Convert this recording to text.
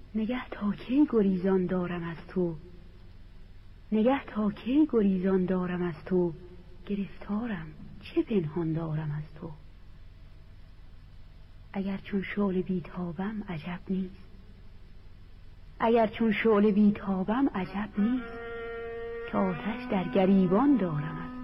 نگه تا کی گریزان دارم از تو، نگه تا کی گریزان دارم از تو، گرفتارم چه پنهان دارم از تو. اگر چون شعله بیتابم عجب نیست، اگر چون شعله بیتابم عجب نیست، که آتش در گریبان دارم از تو.